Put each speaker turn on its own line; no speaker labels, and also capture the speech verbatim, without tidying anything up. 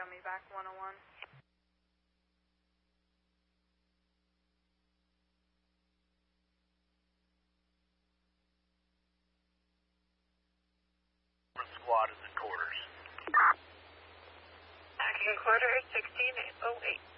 Echo me back one oh one.
Squad is in quarters.
Back in quarters, sixteen eight oh eight.